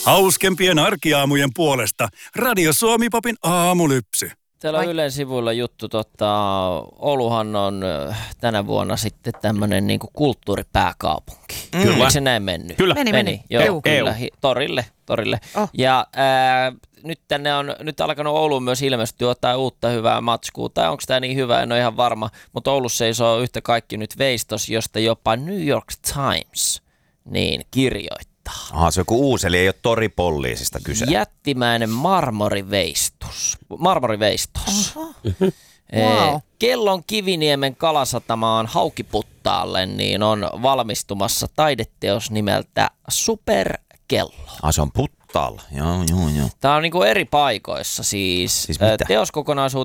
Hauskempien arkiaamujen puolesta Radio Suomi-popin aamulypsy. Täällä on Ylen sivuilla juttu, Ouluhan on tänä vuonna sitten tämmöinen niinku kulttuuripääkaupunki. Kyllä. Eikö se näin mennyt? Kyllä. Meni. Joo, kyllä. Torille. Oh. Ja nyt alkanut Ouluun myös ilmestyä jotain uutta hyvää matskua. Tai onko tämä niin hyvä, en ole ihan varma. Mutta Oulussa seisoo yhtä kaikki nyt veistos, josta jopa New York Times niin kirjoittaa. Aha, se on joku uusi, eli ei ole toripolliisista kyse. Jättimäinen marmoriveistos. Wow. Kellon Kiviniemen kalasatamaan Haukiputtaalle niin on valmistumassa taideteos nimeltä Superkello. Se on Puttaalla, joo. Tämä on niinku eri paikoissa siis teoskokonaisuuteen